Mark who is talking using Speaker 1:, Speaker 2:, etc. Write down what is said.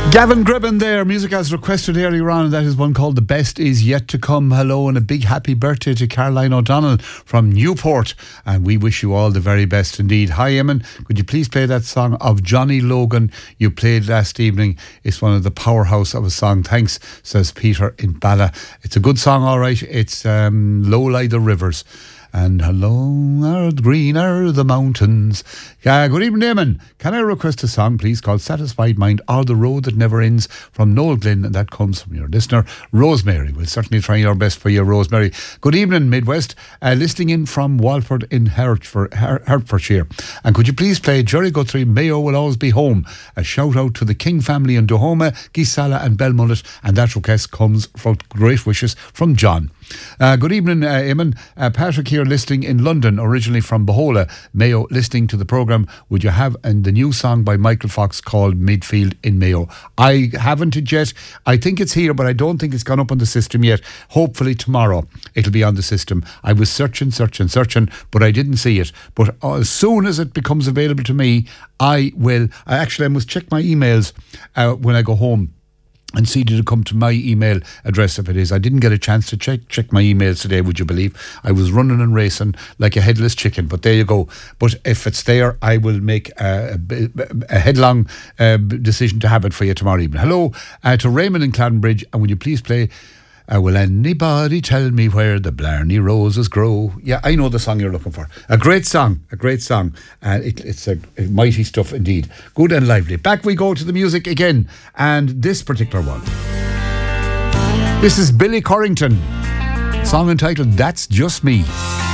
Speaker 1: Gavin Gribben there, music as requested earlier on, and that is one called The Best Is Yet to Come. Hello and a big happy birthday to Caroline O'Donnell from Newport, and we wish you all the very best indeed. Hi Eamon, could you please play that song of Johnny Logan you played last evening? It's one of the powerhouse of a song. Thanks, says Peter in Bala. It's a good song, all right. It's Low Lie the Rivers. And hello, are the green are the mountains. Good evening, Eamon. Can I request a song, please, called Satisfied Mind or The Road That Never Ends from Noel Glynn, and that comes from your listener, Rosemary. We'll certainly try our best for you, Rosemary. Good evening, Midwest. Listening in from Walford in Hertfordshire. And could you please play Jerry Guthrie, Mayo Will Always Be Home? A shout out to the King family in Dohoma, Gisala and Belmullet, and that request comes from great wishes from John. Good evening, Eamon. Patrick here listening in London, originally from Bohola. Mayo, listening to the programme. Would you have the new song by Michael Fox called Midfield in Mayo? I haven't it yet. I think it's here, but I don't think it's gone up on the system yet. Hopefully tomorrow it'll be on the system. I was searching, but I didn't see it. But as soon as it becomes available to me, I will. I must check my emails when I go home and see did it come to my email address if it is. I didn't get a chance to check my emails today, would you believe? I was running and racing like a headless chicken, but there you go. But if it's there, I will make a headlong decision to have it for you tomorrow evening. Hello to Raymond in Claddenbridge, and will you please play Will Anybody Tell Me Where the Blarney Roses Grow? Yeah, I know the song you're looking for. A great song. It's a mighty stuff indeed. Good and lively. Back we go to the music again, and this particular one. This is Billy Corrington. Song entitled That's Just Me.